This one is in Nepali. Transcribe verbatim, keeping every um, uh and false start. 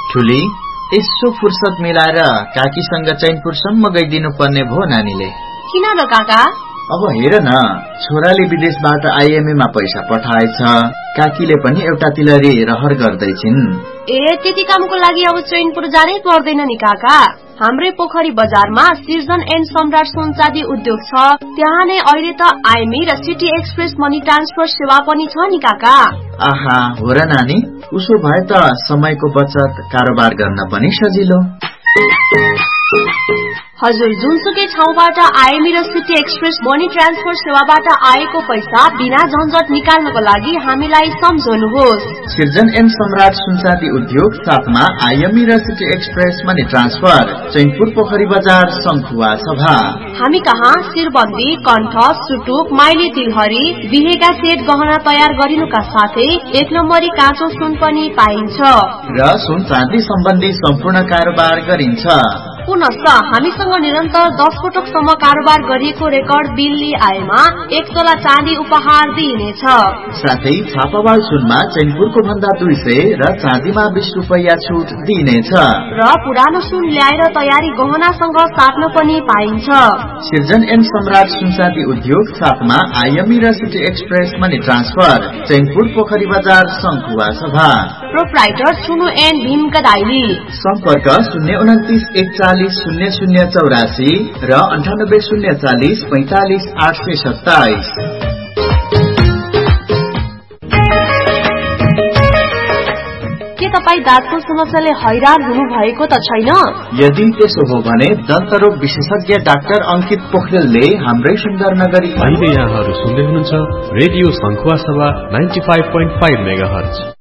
ठुली यसो फुर्सद मिलाएर काकीसँग चैनपुरसम्म गइदिनु पर्ने भो नानीले। किन र काका? अब हेर न, छोराले विदेशबाट आइएमए मा पैसा पठाएछ, काकीले पनि एउटा तिलरी रहर गर्दैछिन्। ए त्यति कामको लागि अब चैनपुर जानै पर्दैन नि काका। हाम्रै पोखरी बजारमा सिर्जन एन्ड सम्राट सुनचाँदी उद्योग छ, त्यहाँ नै अहिले त आइएमए र सिटी एक्सप्रेस मनी ट्रान्सफर सेवा पनि छ नि काका। आहा, हो र नानी, उसो भए त समयको बचत, कारोबार गर्न पनि सजिलो। हजुर, जुनसुकै ठाउँबाट आइएमए र सिटी एक्सप्रेस मनी ट्रान्सफर सेवाबाट आएको पैसा बिना झन्झट निकाल्नको लागि हामीलाई सम्झनुहोस्। सिर्जन एन्ड सम्राट सुनचाँदी उद्योग साथमा आइएमए र city express money transfer, Chainpur पोखरी बजार, शंखुवा सभा। हामी कहाँ शिरबन्दी, कण्ठ, सुटुक, माइली तिलहरी, बिहेका सेट गहना तयार गरिनुका साथै एक नम्बरी काँचो सुन पनि पाइन्छ र सुन चाँदी सम्बन्धी सम्पूर्ण कारोबार गरिन्छ। पुनश्च हामीसँग निरन्तर दस पटकसम्म कारोबार गरिएको रेकर्ड बिल आएमा एक तोला चाँदी उपहार दिइनेछ। साथै छापावाल सुनमा चैनपुरको भन्दा दुई सय र चाँदीमा बीस रुपैयाँ छुट दिइनेछ र पुरानो सुन ल्याएर तयारी गहनासँग साट्न पनि पाइन्छ। सिर्जन एन्ड सम्राट सुनचाँदी उद्योग साथमा आइएमए र city express money transfer, Chainpur पोखरी बजार, शंखुवा सभा। प्रोप्राइटर सुनु एन्ड भीम गदाइली। सम्पर्क शून्य उन्तिस एकचालिस शून्य शून्य चौरासी र अन्ठानब्बे शून्य चालिस पैंतालिस आठ सय सत्ताइस। के तपाईँ दाँतको समस्याले हैरान हुनु भएको त छैन? यदि त्यसो हो भने दन्तरोग विशेषज्ञ डाक्टर अंकित पोखरेलले हाम्रै सुन्दर नगरी। अहिले यहाँहरू सुन्दै हुनुहुन्छ रेडियो शंखुवा सभा ninety five point five mega hertz.